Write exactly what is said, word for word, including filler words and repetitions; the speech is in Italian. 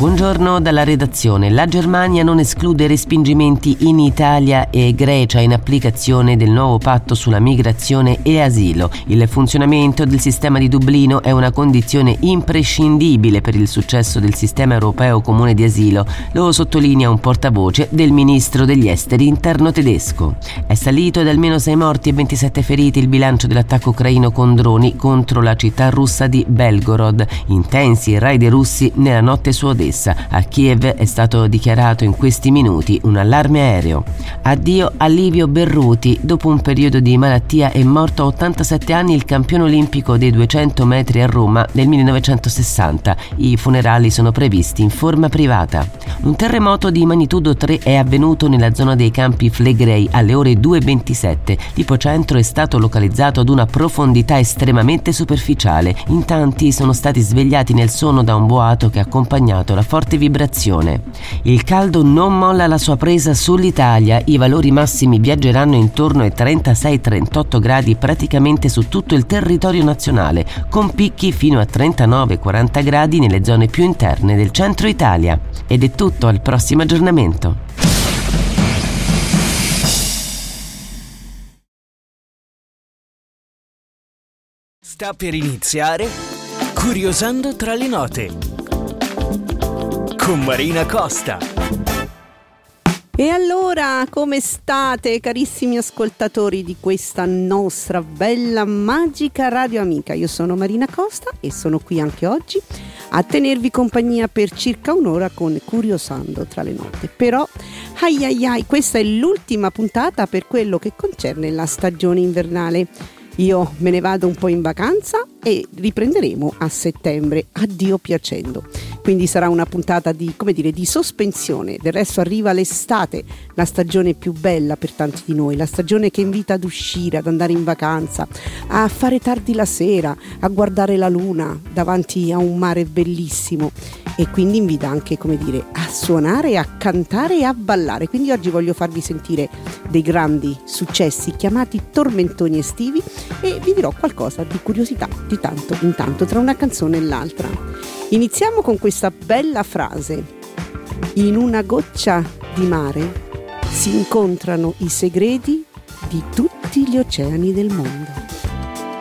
Buongiorno dalla redazione. La Germania non esclude respingimenti in Italia e Grecia in applicazione del nuovo patto sulla migrazione e asilo. Il funzionamento del sistema di Dublino è una condizione imprescindibile per il successo del sistema europeo comune di asilo, lo sottolinea un portavoce del ministro degli esteri interno tedesco. È salito da almeno sei morti e ventisette feriti il bilancio dell'attacco ucraino con droni contro la città russa di Belgorod. Intensi i raid russi nella notte su Odessa. A Kiev è stato dichiarato in questi minuti un allarme aereo. Addio a Livio Berruti. Dopo un periodo di malattia è morto a ottantasette anni il campione olimpico dei duecento metri a Roma nel millenovecentosessanta. I funerali sono previsti in forma privata. Un terremoto di magnitudo tre è avvenuto nella zona dei Campi Flegrei alle ore due e ventisette. L'ipocentro è stato localizzato ad una profondità estremamente superficiale. In tanti sono stati svegliati nel sonno da un boato che ha accompagnato la forte vibrazione. Il caldo non molla la sua presa sull'Italia. I valori massimi viaggeranno intorno ai trentasei trentotto gradi praticamente su tutto il territorio nazionale, con picchi fino a trentanove quaranta gradi nelle zone più interne del centro Italia. Ed è tutto, al prossimo aggiornamento. Sta per iniziare Curiosando tra le note con Marina Costa. E allora, come state, carissimi ascoltatori di questa nostra bella, magica radio amica? Io sono Marina Costa e sono qui anche oggi a tenervi compagnia per circa un'ora con Curiosando tra le note. Però, ai ai ai, questa è l'ultima puntata per quello che concerne la stagione invernale. Io me ne vado un po' in vacanza e riprenderemo a settembre, a Dio piacendo. Quindi sarà una puntata di, come dire, di sospensione. Del resto arriva l'estate, la stagione più bella per tanti di noi, la stagione che invita ad uscire, ad andare in vacanza, a fare tardi la sera, a guardare la luna davanti a un mare bellissimo, e quindi invita anche, come dire, a suonare, a cantare e a ballare. Quindi oggi voglio farvi sentire dei grandi successi chiamati tormentoni estivi e vi dirò qualcosa di curiosità di tanto in tanto tra una canzone e l'altra. Iniziamo con questa bella frase: in una goccia di mare si incontrano i segreti di tutti gli oceani del mondo.